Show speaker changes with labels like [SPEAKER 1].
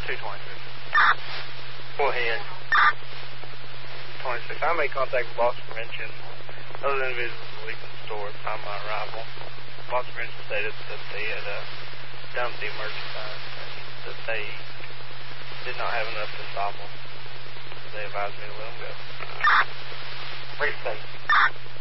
[SPEAKER 1] 226.
[SPEAKER 2] Go ahead.
[SPEAKER 1] 26. I made contact with loss prevention. Those individuals were leaving the store at the time of my arrival. Loss prevention stated that they had dumped the merchandise and that they did not have enough to stop them. So they advised me to let them go.
[SPEAKER 2] Brief state.